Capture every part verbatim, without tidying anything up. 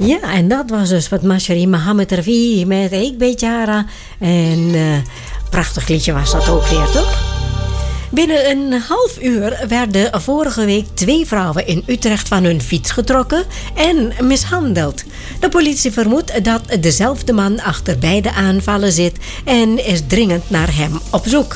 Ja, en dat was dus wat Mashari Mohammed Rafi met Ik Weet Jara. En uh, prachtig liedje was dat ook weer, toch? Binnen een half uur werden vorige week twee vrouwen in Utrecht van hun fiets getrokken en mishandeld. De politie vermoedt dat dezelfde man achter beide aanvallen zit en is dringend naar hem op zoek.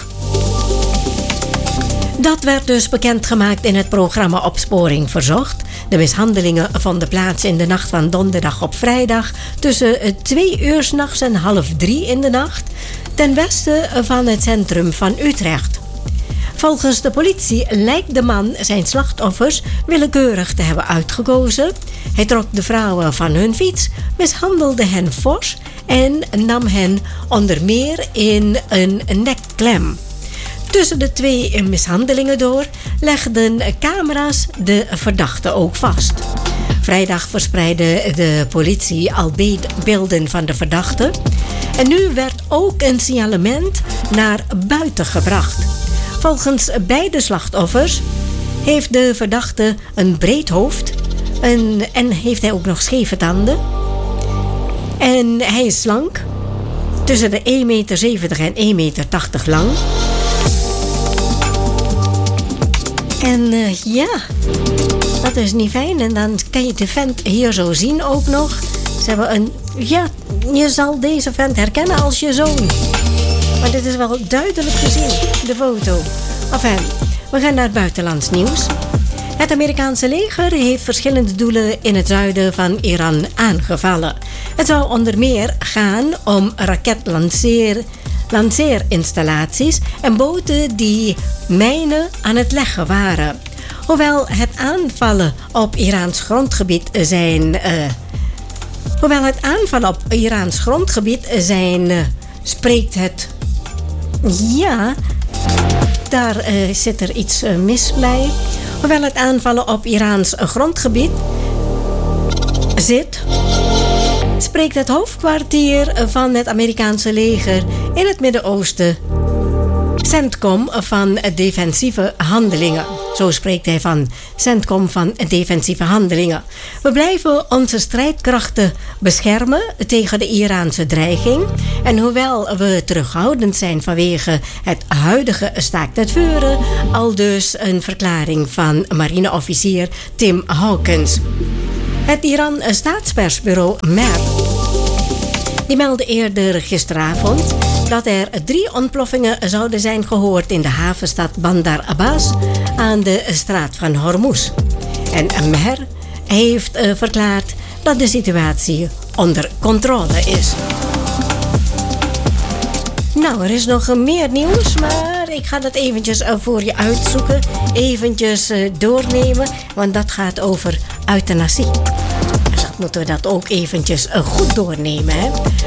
Dat werd dus bekendgemaakt in het programma Opsporing Verzocht. De mishandelingen vonden plaats in de nacht van donderdag op vrijdag tussen twee uur 's nachts en half drie in de nacht ten westen van het centrum van Utrecht. Volgens de politie lijkt de man zijn slachtoffers willekeurig te hebben uitgekozen. Hij trok de vrouwen van hun fiets, mishandelde hen fors en nam hen onder meer in een nekklem. Tussen de twee mishandelingen door legden camera's de verdachte ook vast. Vrijdag verspreidde de politie al beelden van de verdachte. En nu werd ook een signalement naar buiten gebracht. Volgens beide slachtoffers heeft de verdachte een breed hoofd en, en heeft hij ook nog scheve tanden. En hij is slank, tussen de één komma zeventig meter en één komma tachtig meter lang. En uh, ja, dat is niet fijn. En dan kan je de vent hier zo zien ook nog. Ze hebben een, ja, je zal deze vent herkennen als je zoon. Maar dit is wel duidelijk te zien, de foto. Enfin, we gaan naar het buitenlands nieuws. Het Amerikaanse leger heeft verschillende doelen in het zuiden van Iran aangevallen. Het zou onder meer gaan om raketlanceer, lanceerinstallaties en boten die mijnen aan het leggen waren. Hoewel het aanvallen op Iraans grondgebied zijn... Uh, hoewel het aanvallen op Iraans grondgebied zijn... Uh, spreekt het... Ja, daar uh, zit er iets uh, mis bij. Hoewel het aanvallen op Iraans grondgebied zit, spreekt het hoofdkwartier van het Amerikaanse leger in het Midden-Oosten CENTCOM van defensieve handelingen. Zo spreekt hij van CENTCOM van defensieve handelingen. We blijven onze strijdkrachten beschermen tegen de Iraanse dreiging. En hoewel we terughoudend zijn vanwege het huidige staakt het vuren, al dus een verklaring van marineofficier Tim Hawkins. Het Iran staatspersbureau M E R die meldde eerder gisteravond dat er drie ontploffingen zouden zijn gehoord in de havenstad Bandar Abbas aan de straat van Hormuz. En M E R heeft uh, verklaard dat de situatie onder controle is. Nou, er is nog meer nieuws, maar ik ga dat eventjes uh, voor je uitzoeken. Eventjes uh, doornemen, want dat gaat over euthanasie. Dus dat moeten we dat ook eventjes uh, goed doornemen, hè.